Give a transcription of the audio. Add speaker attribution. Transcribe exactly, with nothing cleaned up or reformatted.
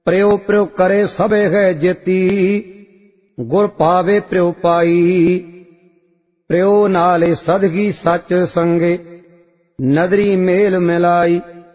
Speaker 1: ਪ੍ਰਯੋ ਪ੍ਰਯੋ ਕਰੇ ਸਭੇ ਹੈ ਜੇਤੀ, ਗੁਰ ਪਾਵੇ ਪ੍ਰਯੋ ਪਾਈ। ਪ੍ਰਯੋ ਨਾਲੇ ਸਦਗੀ ਸੱਚ ਸੰਗੇ, ਨਦਰੀ ਮੇਲ ਮਿਲਾਈ।